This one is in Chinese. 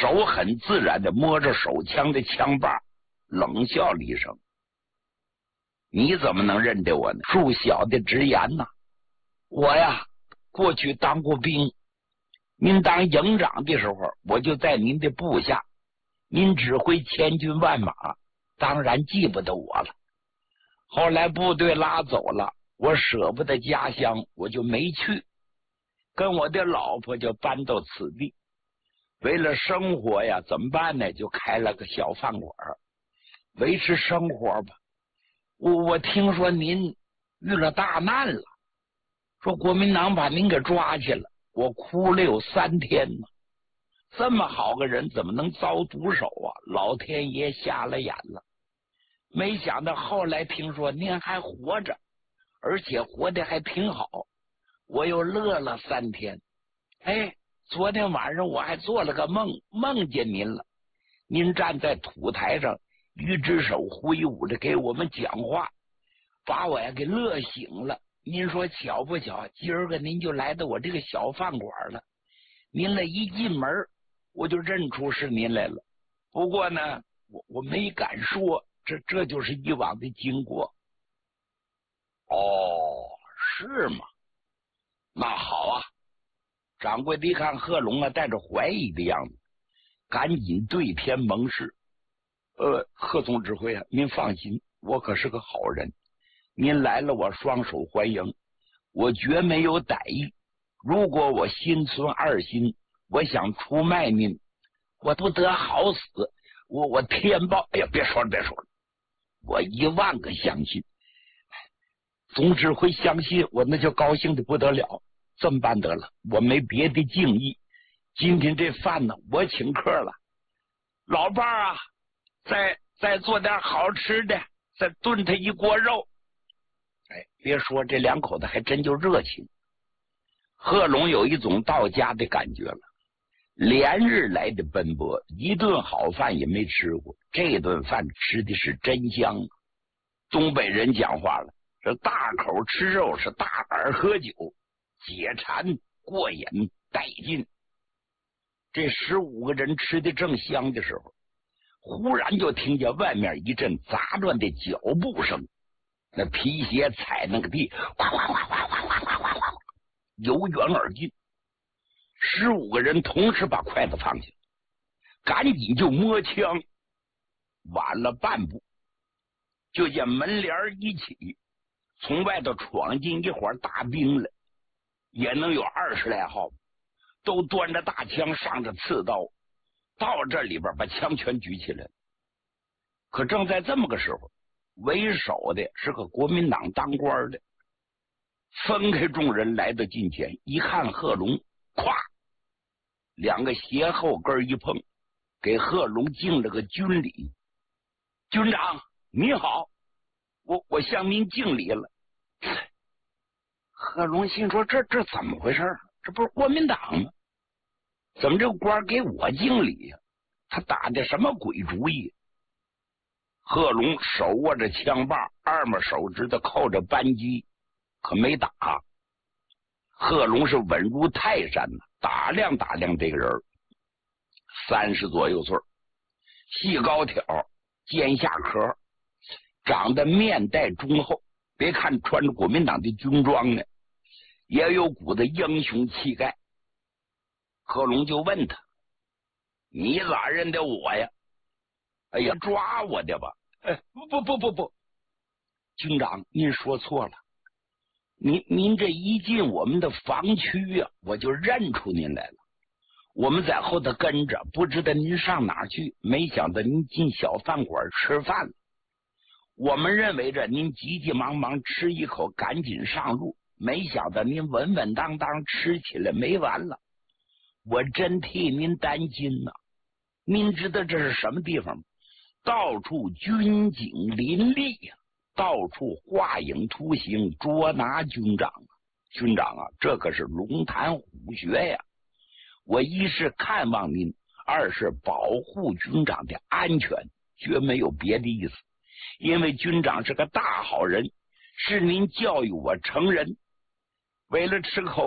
手很自然的摸着手枪的枪把，冷笑了一声：“你怎么能认得我呢？”恕小的直言呐，我呀，过去当过兵，您当营长的时候，我就在您的部下，您指挥千军万马，当然记不得我了。后来部队拉走了，我舍不得家乡，我就没去，跟我的老婆就搬到此地。为了生活呀，怎么办呢？就开了个小饭馆，维持生活吧。我听说您遇了大难了，说国民党把您给抓去了，我哭了有3天呢。这么好个人怎么能遭毒手啊？老天爷瞎了眼了。没想到后来听说您还活着，而且活得还挺好，我又乐了3天。哎，昨天晚上我还做了个梦，梦见您了。您站在土台上，一只手挥舞着给我们讲话，把我呀给乐醒了。您说巧不巧，今儿个您就来到我这个小饭馆了。您来一进门，我就认出是您来了。不过呢，我没敢说，这就是以往的经过。哦，是吗？那好啊。掌柜的一看贺龙啊带着怀疑的样子，赶紧对天盟誓：贺总指挥啊，您放心，我可是个好人，您来了我双手欢迎，我绝没有歹意。如果我心存二心，我想出卖您，我不得好死，我天报。哎呀，别说了，我10000个相信。总指挥相信我，那就高兴的不得了。这么办得了，我没别的敬意，今天这饭呢，我请客了。老伴儿啊，再做点好吃的，再炖他一锅肉。哎，别说这2口子还真就热情。贺龙有一种到家的感觉了，连日来的奔波，一顿好饭也没吃过，这顿饭吃的是真香。东北人讲话了，这大口吃肉是大胆喝酒，解馋过瘾带劲。这15个人吃的正香的时候，忽然就听见外面一阵杂乱的脚步声，那皮鞋踩那个地，哗哗哗哗哗哗哗哗哗，由远而近。15个人同时把筷子放下，赶紧就摸枪。晚了半步，就见门帘一起，从外头闯进一伙大兵来，也能有20来号，都端着大枪，上着刺刀，到这里边把枪全举起来。可正在这么个时候，为首的是个国民党当官的，分开众人来到近前，一看贺龙，咵，2个鞋后跟一碰，给贺龙敬了个军礼。军长你好，我向您敬礼了。贺龙心说这怎么回事？这不是国民党吗？怎么这个官给我敬礼呀？他打的什么鬼主意？贺龙手握着枪把，2枚手指头扣着扳机，可没打。贺龙是稳如泰山呢，打量这个人，30左右岁，细高挑，尖下壳，长得面带忠厚。别看穿着国民党的军装呢，也有股子英雄气概。贺龙就问他：“你咋认得我呀？”“哎呀，抓我的吧？”“哎，不，军长，您说错了。您这一进我们的防区呀，我就认出您来了。我们在后头跟着，不知道您上哪儿去，没想到您进小饭馆吃饭了。我们认为着您急急忙忙吃一口，赶紧上路，没想到您稳稳当当吃起来没完了。我真替您担心呐！您知道这是什么地方吗？到处军警林立呀，到处画影图形，捉拿军长啊！军长啊，这可是龙潭虎穴呀！我一是看望您，二是保护军长的安全，绝没有别的意思。因为军长是个大好人，是您教育我成人，为了吃口